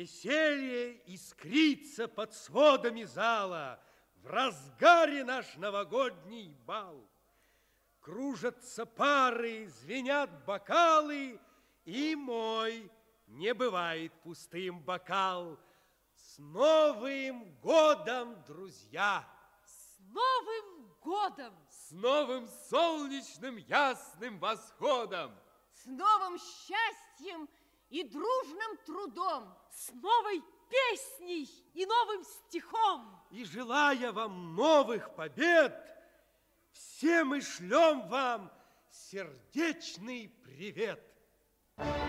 Веселье искрится под сводами зала, в разгаре наш новогодний бал. Кружатся пары, звенят бокалы, и мой не бывает пустым бокал. С Новым годом, друзья! С Новым годом! С новым солнечным ясным восходом! С новым счастьем и дружным трудом! С новой песней и новым стихом! И желая вам новых побед, все мы шлем вам сердечный привет.